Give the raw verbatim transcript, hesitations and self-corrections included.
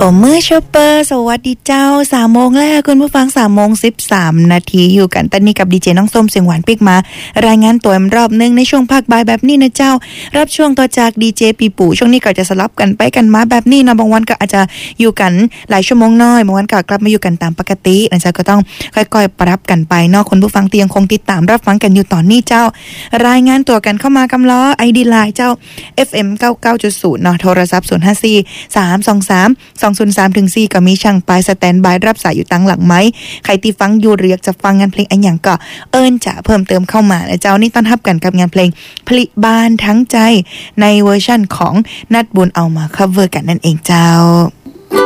โอเมอร์ชอปเปอร์สวัสดีเจ้าสามโมงแล้วคุณผู้ฟังสามโมงสิบสามนาทีอยู่กันตอนนี้กับดีเจน้องส้มเสียงหวานปิกมารายงานตัวรอบนึงในช่วงภาคบ่ายแบบนี้นะเจ้ารับช่วงต่อจากดีเจปีปู่ช่วงนี้ก็จะสลับกันไปกันมาแบบนี้นะบางวันก็อาจจะอยู่กันหลายชั่วโมงน้อยบางวันก็กลับมาอยู่กันตามปกตินะเจ้าก็ต้องค่อยๆปรับกันไปเนาะคุณผู้ฟังที่ยังคงติดตามรับฟังกันอยู่ตอนนี้เจ้ารายงานตัวกันเข้ามากำล้อ ไอ ดี ไลน์ เจ้า เอฟ เอ็ม เก้าสิบเก้าจุดศูนย์ เนาะโทรศัพท์ศูนย์ ห้า สี่ สาม สอง สาม สอง ศูนย์ สาม ถึง สี่ก็มีช่างปลายสแตนบายรับสายอยู่ตั้งหลังไม้ใครที่ฟังอยู่เรียกจะฟังงานเพลงอันอย่างก็เอิ้นจะเพิ่มเติมเข้ามานะเจ้านี่ต้อนรับกันกับงานเพลงผลิบานทั้งใจในเวอร์ชั่นของนัดบุญเอามาคัฟเวอร์กันนั่นเองเจ้า